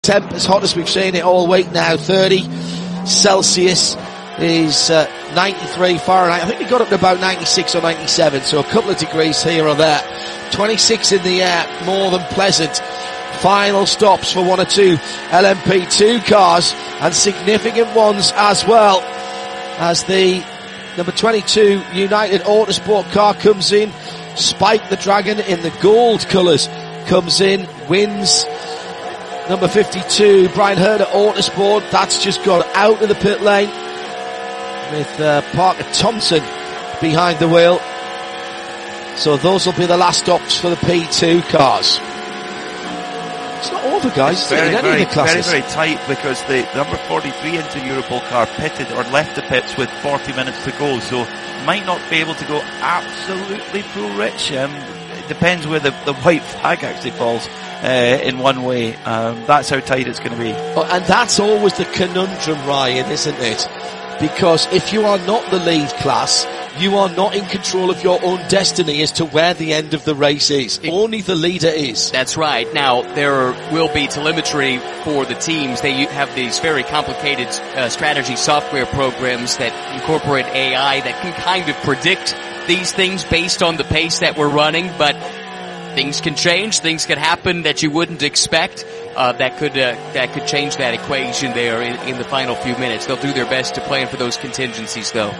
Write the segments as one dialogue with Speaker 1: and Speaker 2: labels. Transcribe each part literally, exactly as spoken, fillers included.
Speaker 1: Temp as hot as we've seen it all week now. thirty Celsius is uh, ninety-three Fahrenheit. I think we got up to about ninety-six or ninety-seven, so a couple of degrees here or there. twenty-six in the air, more than pleasant. Final stops for one or two L M P two cars, and significant ones as well, as the number twenty-two United Autosport car comes in. Spike the Dragon in the gold colours comes in, wins. Number fifty-two, Brian Herder Autosport, that's just gone out of the pit lane with uh, Parker Thompson behind the wheel. So those will be the last stops for the P two cars. It's not over, guys.
Speaker 2: It's very,
Speaker 1: in
Speaker 2: very,
Speaker 1: any of the classes.
Speaker 2: very, very tight, because the number forty-three Inter Europol car pitted or left the pits with forty minutes to go, so might not be able to go absolutely full rich. Um, it depends where the, the white flag actually falls. Uh, in one way, um, that's how tight it's going to be.
Speaker 1: Oh, and that's always the conundrum, Ryan, isn't it? Because if you are not the lead class, you are not in control of your own destiny as to where the end of the race is. Only the leader is.
Speaker 3: That's right. Now, there will be telemetry for the teams. They have these very complicated uh, strategy software programs that incorporate A I that can kind of predict these things based on the pace that we're running, but things can change, things can happen that you wouldn't expect. Uh, that could uh, that could change that equation there in, in the final few minutes. They'll do their best to plan for those contingencies, though.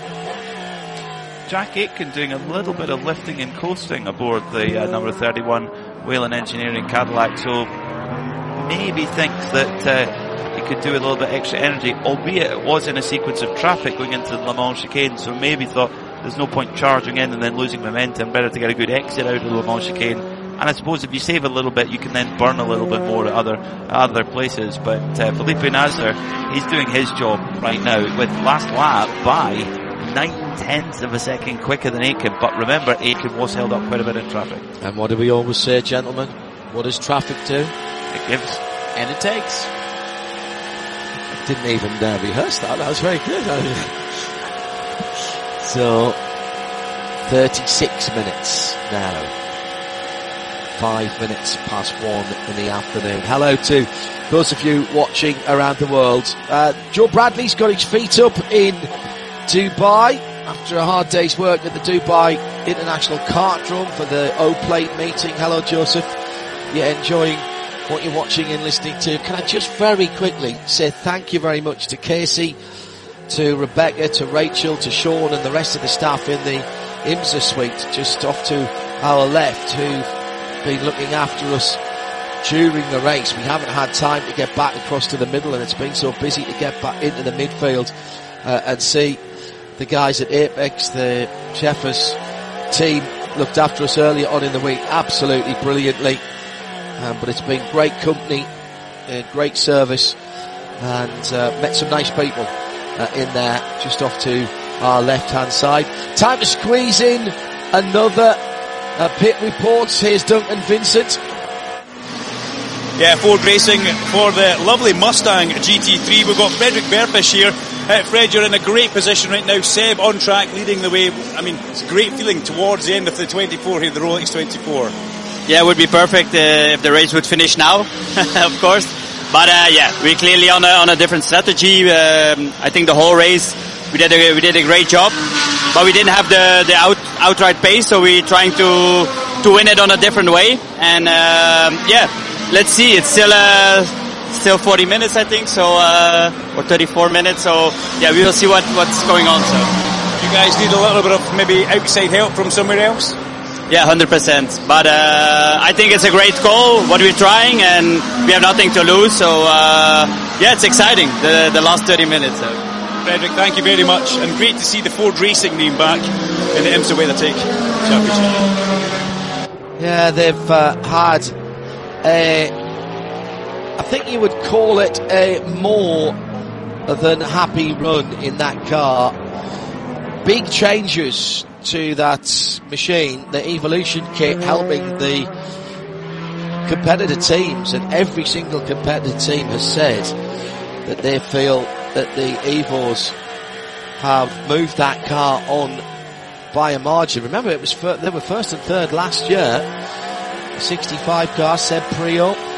Speaker 2: Jack Aitken doing a little bit of lifting and coasting aboard the uh, number thirty-one Whelen Engineering Cadillac, so maybe thinks that uh, he could do a little bit extra energy, albeit it was in a sequence of traffic going into the Le Mans chicane, so maybe thought there's no point charging in and then losing momentum. Better to get a good exit out of the Le Mans chicane. And I suppose if you save a little bit, you can then burn a little bit more at other other places. But uh, Felipe Nasr, he's doing his job right now with last lap by nine tenths of a second quicker than Aitken. But remember, Aitken was held up quite a bit in traffic.
Speaker 1: And what do we always say, gentlemen? What does traffic do?
Speaker 2: It gives.
Speaker 3: And it takes.
Speaker 1: I didn't even uh, rehearse that. That was very good. So, thirty-six minutes now. Five minutes past one in the afternoon. Hello to those of you watching around the world. Uh, Joe Bradley's got his feet up in Dubai after a hard day's work at the Dubai International Kartdrome for the O-Plate meeting. Hello, Joseph. You're enjoying what you're watching and listening to. Can I just very quickly say thank you very much to Casey, to Rebecca, to Rachel, to Sean and the rest of the staff in the IMSA suite just off to our left, who've been looking after us during the race. We haven't had time to get back across to the middle, and it's been so busy to get back into the midfield uh, and see the guys at Apex. The Jeffers team looked after us earlier on in the week absolutely brilliantly, um, but it's been great company and great service, and uh, met some nice people uh, in there just off to our left hand side. Time to squeeze in another Uh, pit reports. Here's Duncan Vincent.
Speaker 4: Yeah, Ford Racing for the lovely Mustang G T three. We've got Frederick Berpish here. Uh, Fred, you're in a great position right now. Seb on track, leading the way. I mean, it's a great feeling towards the end of the twenty-four here, the Rolex twenty-four.
Speaker 5: Yeah, it would be perfect uh, if the race would finish now, of course. But uh, yeah, we're clearly on a, on a different strategy. Um, I think the whole race we did a, we did a great job, but we didn't have the the out, outright pace, so we're trying to to win it on a different way. And um, yeah, let's see. It's still uh, still forty minutes, I think, so uh, or thirty-four minutes. So yeah, we will see what what's going on. So
Speaker 4: you guys need a little bit of maybe outside help from somewhere else.
Speaker 5: Yeah, one hundred percent. But uh, I think it's a great goal, what we're trying, and we have nothing to lose. So uh, yeah, it's exciting, the the last thirty minutes. So.
Speaker 4: Frederick, thank you very much, and great to see the Ford Racing name back in the IMSA WeatherTech Championship.
Speaker 1: Yeah, they've uh, had a, I think you would call it a more than happy run in that car. Big changes to that machine, the Evolution kit, helping the competitor teams, and every single competitor team has said that they feel that the Evos have moved that car on by a margin. Remember, it was fir- they were first and third last year. sixty-five car, Seb Priaulx,